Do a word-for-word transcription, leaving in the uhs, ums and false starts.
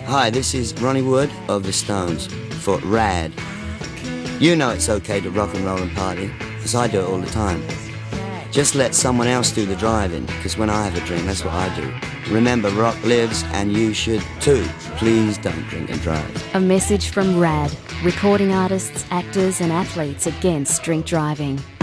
Hi, this is Ronnie Wood of the Stones for Rad. You know it's okay to rock and roll and party, because I do it all the time. Just let someone else do the driving, because when I have a drink, that's what I do. Remember, rock lives, and you should too. Please don't drink and drive. A message from Rad, recording artists, actors and athletes against drink driving.